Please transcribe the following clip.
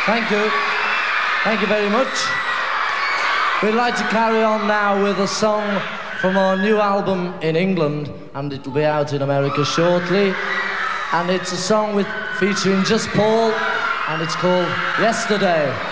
Thank you. Thank you very much. We'd like to carry on now with a song from our new album in England, and it will be out in America shortly. And it's a song featuring just Paul, and it's called Yesterday.